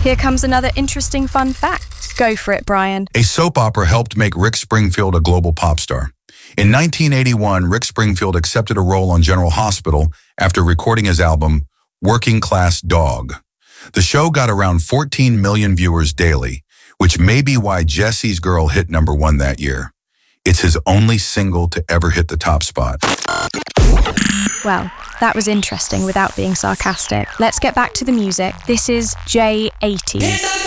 Here comes another interesting fun fact. Go for it, Brian. A soap opera helped make Rick Springfield a global pop star. In 1981, Rick Springfield accepted a role on General Hospital after recording his album, Working Class Dog. The show got around 14 million viewers daily, which may be why Jesse's Girl hit #1 that year. It's his only single to ever hit the top spot. Well, that was interesting without being sarcastic. Let's get back to the music. This is J80s.